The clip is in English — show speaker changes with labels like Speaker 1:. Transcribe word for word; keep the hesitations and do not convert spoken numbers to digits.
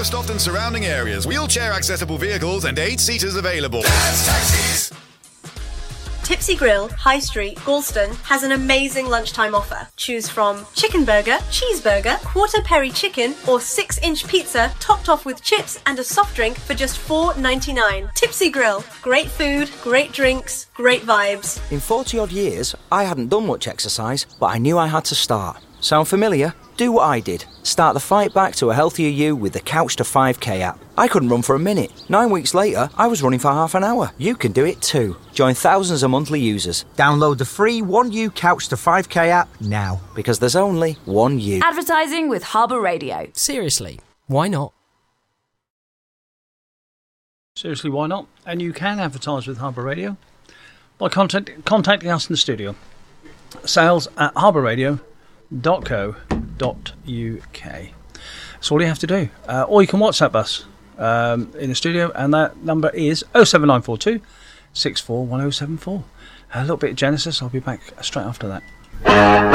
Speaker 1: Lowestoft and surrounding areas. Wheelchair accessible vehicles and eight seaters available. Dad's Taxis.
Speaker 2: Tipsy Grill, High Street, Galston has an amazing lunchtime offer. Choose from chicken burger, cheeseburger, quarter peri chicken or six inch pizza topped off with chips and a soft drink for just four ninety-nine. Tipsy Grill, great food, great drinks, great vibes.
Speaker 3: In forty odd years, I hadn't done much exercise, but I knew I had to start. Sound familiar? Do what I did. Start the fight back to a healthier you with the Couch to five K app. I couldn't run for a minute. Nine weeks later, I was running for half an hour. You can do it too. Join thousands of monthly users. Download the free one U Couch to five K app now, because there's only one you.
Speaker 4: Advertising with Harbour Radio.
Speaker 5: Seriously, why not?
Speaker 6: Seriously, why not? And you can advertise with Harbour Radio by contact, contacting us in the studio. Sales at harbour radio dot co dot uk. That's all you have to do. Uh, or you can WhatsApp us um, in the studio, and that number is oh seven nine four two, six four one oh seven four. A little bit of Genesis. I'll be back straight after that.